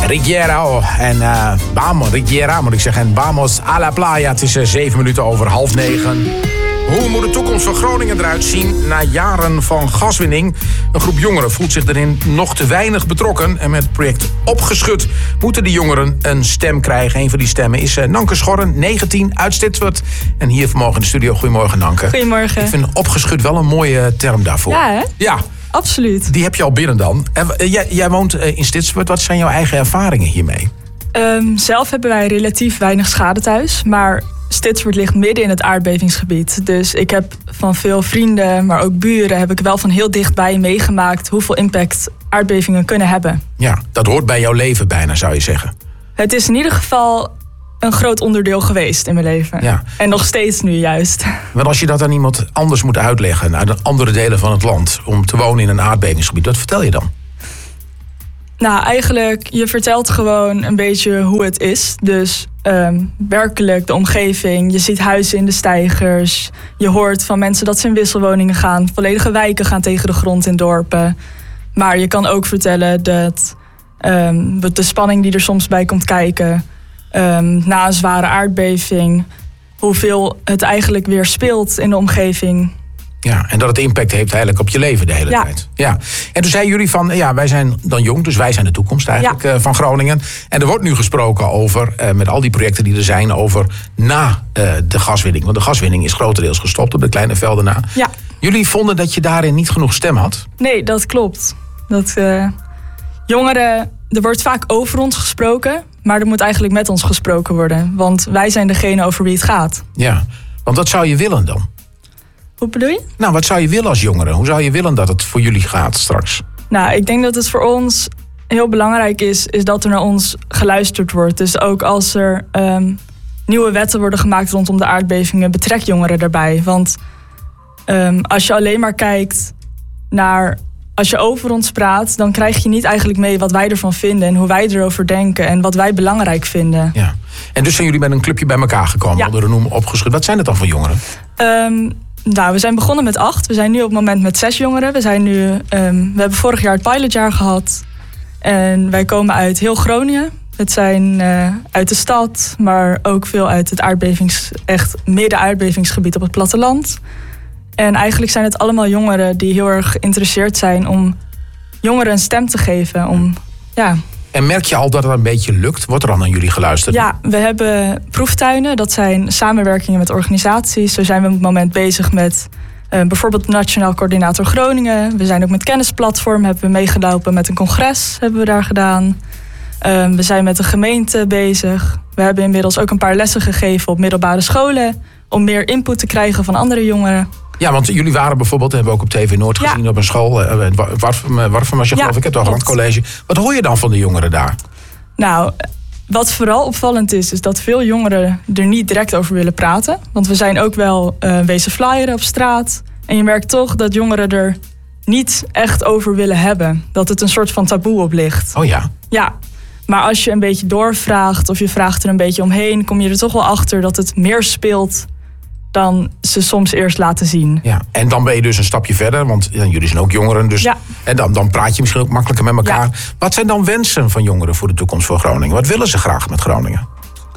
Rigiera en Rigiera moet ik zeggen. En vamos a la playa. Het is 7 minuten over 8:30. Hoe moet de toekomst van Groningen eruit zien na jaren van gaswinning? Een groep jongeren voelt zich erin nog te weinig betrokken. En met het project Opgeschud moeten die jongeren een stem krijgen. Een van die stemmen is Nanke Schorren, 19, uit Stitswerd. En hier vanmorgen in de studio. Goedemorgen, Nanke. Goedemorgen. Ik vind Opgeschud wel een mooie term daarvoor. Ja, hè? Ja. Absoluut. Die heb je al binnen dan. Jij woont in Stitswerd. Wat zijn jouw eigen ervaringen hiermee? Zelf hebben wij relatief weinig schade thuis. Maar Stitswerd ligt midden in het aardbevingsgebied. Dus ik heb van veel vrienden, maar ook buren, heb ik wel van heel dichtbij meegemaakt hoeveel impact aardbevingen kunnen hebben. Ja, dat hoort bij jouw leven bijna, zou je zeggen. Het is in ieder geval een groot onderdeel geweest in mijn leven. Ja. En nog steeds nu juist. Want als je dat aan iemand anders moet uitleggen, uit andere delen van het land, om te wonen in een aardbevingsgebied, wat vertel je dan? Nou, eigenlijk, je vertelt gewoon een beetje hoe het is. Dus werkelijk de omgeving. Je ziet huizen in de steigers. Je hoort van mensen dat ze in wisselwoningen gaan. Volledige wijken gaan tegen de grond in dorpen. Maar je kan ook vertellen dat de spanning die er soms bij komt kijken, na een zware aardbeving, hoeveel het eigenlijk weer speelt in de omgeving. Ja, en dat het impact heeft eigenlijk op je leven de hele tijd. Ja. En toen zeiden jullie van, wij zijn dan jong, dus wij zijn de toekomst eigenlijk van Groningen. En er wordt nu gesproken over, met al die projecten die er zijn, over na de gaswinning. Want de gaswinning is grotendeels gestopt op de kleine velden na. Ja. Jullie vonden dat je daarin niet genoeg stem had? Nee, dat klopt. Jongeren, er wordt vaak over ons gesproken, maar er moet eigenlijk met ons gesproken worden. Want wij zijn degene over wie het gaat. Ja, want wat zou je willen dan? Hoe bedoel je? Nou, wat zou je willen als jongeren? Hoe zou je willen dat het voor jullie gaat straks? Nou, ik denk dat het voor ons heel belangrijk is dat er naar ons geluisterd wordt. Dus ook als er nieuwe wetten worden gemaakt rondom de aardbevingen, betrek jongeren daarbij. Want als je alleen maar kijkt naar, als je over ons praat, dan krijg je niet eigenlijk mee wat wij ervan vinden en hoe wij erover denken en wat wij belangrijk vinden. Ja. En dus zijn jullie met een clubje bij elkaar gekomen, onder de noem Opgeschud. Wat zijn het dan voor jongeren? Nou, we zijn begonnen met 8. We zijn nu op het moment met 6 jongeren. We hebben vorig jaar het pilotjaar gehad. En wij komen uit heel Groningen. Het zijn uit de stad, maar ook veel uit het midden-aardbevingsgebied op het platteland. En eigenlijk zijn het allemaal jongeren die heel erg geïnteresseerd zijn om jongeren een stem te geven. En merk je al dat het een beetje lukt? Wordt er dan aan jullie geluisterd? Ja, we hebben proeftuinen. Dat zijn samenwerkingen met organisaties. Zo zijn we op het moment bezig met bijvoorbeeld Nationaal Coördinator Groningen. We zijn ook met Kennisplatform. Hebben we meegelopen met een congres. Hebben we daar gedaan. We zijn met de gemeente bezig. We hebben inmiddels ook een paar lessen gegeven op middelbare scholen, om meer input te krijgen van andere jongeren. Ja, want jullie waren bijvoorbeeld, hebben we ook op TV Noord gezien, op een school. Warfum was je geloof ik, het Hoogland College. Wat hoor je dan van de jongeren daar? Nou, wat vooral opvallend is dat veel jongeren er niet direct over willen praten. Want we zijn ook wel wezen flyeren op straat. En je merkt toch dat jongeren er niet echt over willen hebben. Dat het een soort van taboe op ligt. Oh ja? Ja, maar als je een beetje doorvraagt of je vraagt er een beetje omheen, kom je er toch wel achter dat het meer speelt dan ze soms eerst laten zien. Ja. En dan ben je dus een stapje verder, want jullie zijn ook jongeren. Dus, en dan praat je misschien ook makkelijker met elkaar. Ja. Wat zijn dan wensen van jongeren voor de toekomst voor Groningen? Wat willen ze graag met Groningen?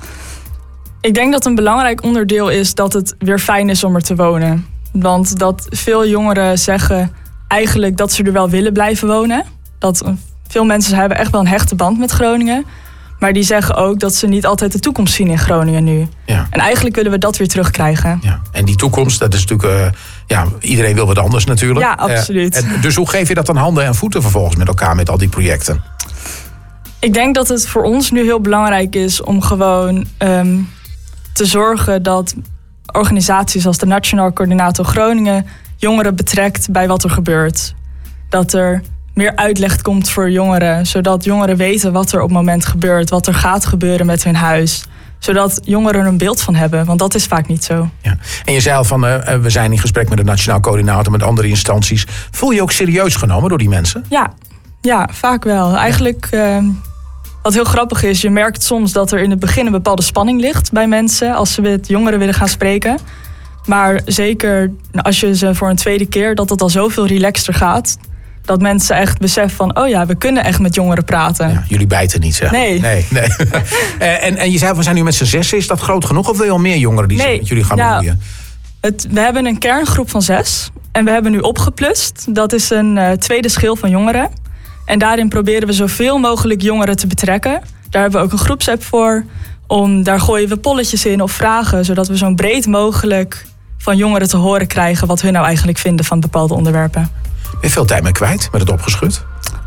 Ik denk dat een belangrijk onderdeel is dat het weer fijn is om er te wonen. Want dat veel jongeren zeggen eigenlijk dat ze er wel willen blijven wonen. Dat veel mensen hebben echt wel een hechte band met Groningen. Maar die zeggen ook dat ze niet altijd de toekomst zien in Groningen nu. Ja. En eigenlijk willen we dat weer terugkrijgen. Ja. En die toekomst, dat is natuurlijk, iedereen wil wat anders natuurlijk. Ja, absoluut. Dus hoe geef je dat dan handen en voeten vervolgens met elkaar met al die projecten? Ik denk dat het voor ons nu heel belangrijk is om gewoon te zorgen dat organisaties als de Nationaal Coördinator Groningen jongeren betrekt bij wat er gebeurt. Dat er meer uitleg komt voor jongeren, zodat jongeren weten wat er op het moment gebeurt, wat er gaat gebeuren met hun huis. Zodat jongeren er een beeld van hebben, want dat is vaak niet zo. Ja. En je zei al van, we zijn in gesprek met de Nationaal Coördinator, met andere instanties. Voel je je ook serieus genomen door die mensen? Ja, vaak wel. Eigenlijk, wat heel grappig is, je merkt soms dat er in het begin een bepaalde spanning ligt bij mensen als ze met jongeren willen gaan spreken. Maar zeker als je ze voor een tweede keer, dat het al zoveel relaxter gaat. Dat mensen echt beseffen van, oh ja, we kunnen echt met jongeren praten. Ja, jullie bijten niet, zeg. Nee. En je zei, we zijn nu met z'n 6. Is dat groot genoeg of wil je al meer jongeren die zich met jullie gaan bemoeien? We hebben een kerngroep van 6. En we hebben nu opgeplust. Dat is een tweede schil van jongeren. En daarin proberen we zoveel mogelijk jongeren te betrekken. Daar hebben we ook een groepsapp voor. Daar gooien we polletjes in of vragen. Zodat we zo breed mogelijk van jongeren te horen krijgen wat hun nou eigenlijk vinden van bepaalde onderwerpen. Ben je veel tijd mee kwijt met het opgeschud?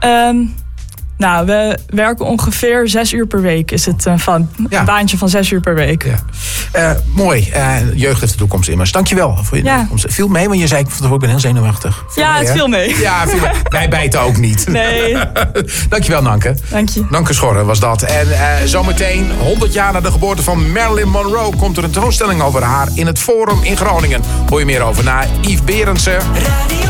We werken ongeveer 6 uur per week. Is het een baantje van 6 uur per week. Ja. Mooi. Jeugd heeft de toekomst immers. Dankjewel voor je toekomst. Viel mee, want je zei ik ben heel zenuwachtig. Het viel mee. Ja, wij bijten ook niet. Nee. Dankjewel, Nanke. Dank je. Nanke Schorre was dat. En zometeen, 100 jaar na de geboorte van Marilyn Monroe, komt er een tentoonstelling over haar in het Forum in Groningen. Hoor je meer over na Yves Berendsen.